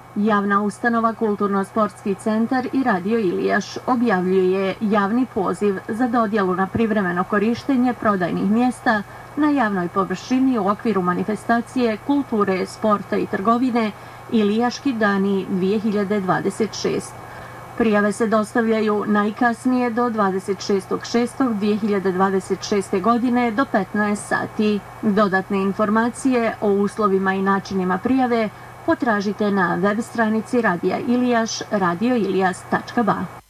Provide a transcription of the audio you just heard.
Javna ustanova Kulturno-sportski centar i Radio Ilijaš objavljuje javni poziv za dodjelu na privremeno korištenje prodajnih mjesta na javnoj površini u okviru manifestacije kulture, sporta i trgovine Ilijaški dani 2026. Prijave se dostavljaju najkasnije do 26.6.2026. godine do 15 sati. Dodatne informacije o uslovima i načinima prijave potražite na web stranici Radija Ilijaš radioilijas.ba.